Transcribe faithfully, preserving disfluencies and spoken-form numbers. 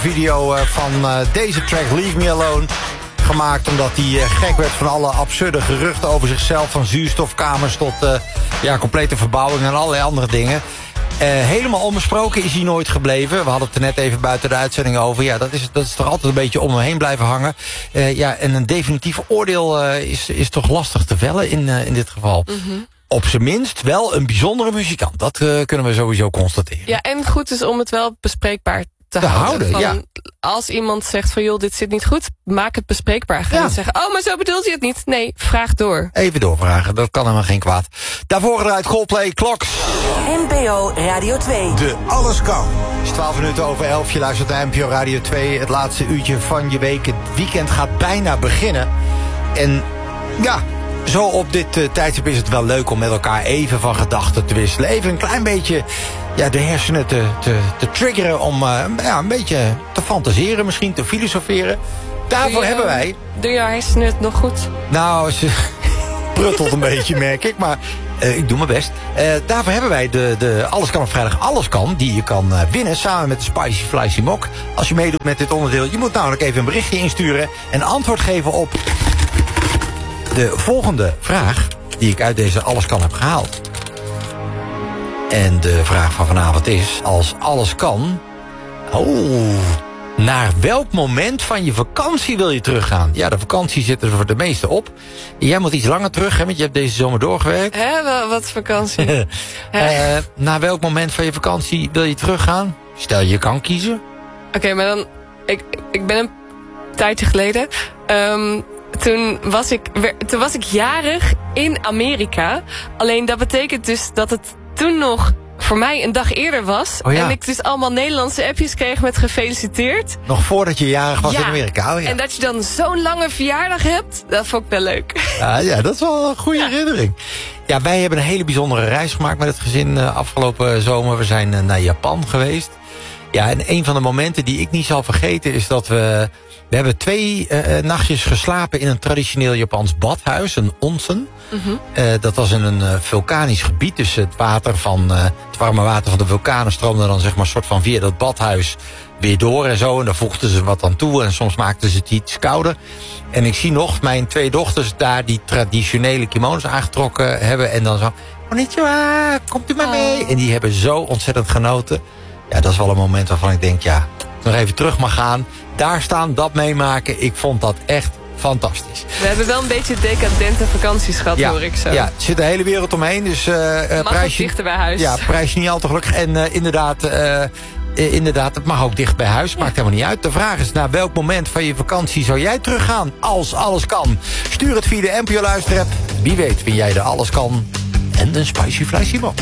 video uh, van uh, deze track Leave Me Alone gemaakt omdat hij uh, gek werd van alle absurde geruchten over zichzelf, van zuurstofkamers tot uh, ja, complete verbouwing en allerlei andere dingen. Uh, helemaal onbesproken is hij nooit gebleven. We hadden het er net even buiten de uitzending over. Ja, dat is, dat is toch altijd een beetje om hem heen blijven hangen. Uh, ja, en een definitief oordeel uh, is, is toch lastig te vellen in, uh, in dit geval. Mm-hmm. Op zijn minst wel een bijzondere muzikant. Dat uh, kunnen we sowieso constateren. Ja, en goed is om het wel bespreekbaar te, te houden. houden van, ja. Als iemand zegt van joh, dit zit niet goed, maak het bespreekbaar. Ga ja. niet zeggen, oh, maar zo bedoelt hij het niet. Nee, vraag door. Even doorvragen, dat kan helemaal geen kwaad. Daarvoor eruit Coldplay, Clocks. N P O Radio twee. De Alles Kan. Het is twaalf minuten over elf, je luistert naar N P O Radio twee. Het laatste uurtje van je week. Het weekend gaat bijna beginnen. En ja, zo op dit uh, tijdstip is het wel leuk om met elkaar even van gedachten te wisselen. Even een klein beetje ja, de hersenen te, te, te triggeren om uh, ja, een beetje te fantaseren, misschien te filosoferen. Daarvoor je, hebben wij... Doe je hersenen het nog goed? Nou, ze pruttelt een beetje, merk ik, maar uh, ik doe mijn best. Uh, daarvoor hebben wij de, de Alles Kan op Vrijdag Alles Kan, die je kan uh, winnen samen met de Spicy Flycy Mok. Als je meedoet met dit onderdeel, je moet namelijk even een berichtje insturen en antwoord geven op de volgende vraag die ik uit deze Alles Kan heb gehaald. En de vraag van vanavond is, als alles kan, oh, naar welk moment van je vakantie wil je teruggaan? Ja, de vakantie zit er voor de meesten op. Jij moet iets langer terug, hè, want je hebt deze zomer doorgewerkt. Hè, wat vakantie? uh, naar welk moment van je vakantie wil je teruggaan? Stel, je kan kiezen. Oké, okay, maar dan, ik, ik ben een tijdje geleden... Um, Toen was, ik, toen was ik jarig in Amerika. Alleen dat betekent dus dat het toen nog voor mij een dag eerder was. Oh ja. En ik dus allemaal Nederlandse appjes kreeg met gefeliciteerd. Nog voordat je jarig was ja. in Amerika. Oh ja. En dat je dan zo'n lange verjaardag hebt, dat vond ik wel leuk. Ja, ja, dat is wel een goede ja. herinnering. Ja, wij hebben een hele bijzondere reis gemaakt met het gezin uh, afgelopen zomer. We zijn uh, naar Japan geweest. Ja, en een van de momenten die ik niet zal vergeten is dat we... We hebben twee uh, nachtjes geslapen in een traditioneel Japans badhuis, een onsen. Mm-hmm. Uh, dat was in een uh, vulkanisch gebied, dus het water van uh, het warme water van de vulkanen stroomde dan zeg maar soort van via dat badhuis weer door en zo. En daar voegden ze wat aan toe en soms maakten ze het iets kouder. En ik zie nog mijn twee dochters daar die traditionele kimono's aangetrokken hebben en dan zo, konnichiwa, komt u maar mee? Oh. En die hebben zo ontzettend genoten. Ja, dat is wel een moment waarvan ik denk, ja, nog even terug mag gaan. Daar staan, dat meemaken. Ik vond dat echt fantastisch. We hebben wel een beetje decadente vakanties gehad, ja, hoor ik zo. Ja, er zit de hele wereld omheen. Dus uh, mag prijs je, dichter bij huis. Ja, prijs je niet al te gelukkig. En uh, inderdaad, uh, inderdaad, het mag ook dicht bij huis. Ja. Maakt helemaal niet uit. De vraag is, naar welk moment van je vakantie zou jij teruggaan? Als alles kan. Stuur het via de N P O luisterapp. Wie weet win jij de Alles Kan en een Spicy Flycy Mok.